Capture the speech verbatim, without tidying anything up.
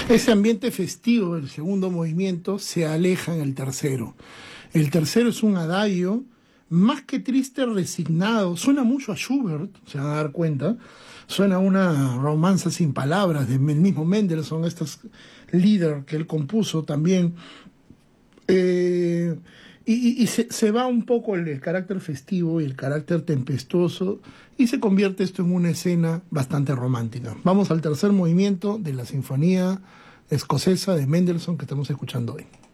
Ese ambiente festivo del segundo movimiento se aleja en el tercero. El tercero es un adagio, más que triste, resignado. Suena mucho a Schubert, se van a dar cuenta. Suena a una romanza sin palabras del mismo Mendelssohn, estas líder que él compuso también. Eh, y y, y se, se va un poco el, el carácter festivo y el carácter tempestuoso y se convierte esto en una escena bastante romántica. Vamos al tercer movimiento de la Sinfonía Escocesa de Mendelssohn que estamos escuchando hoy.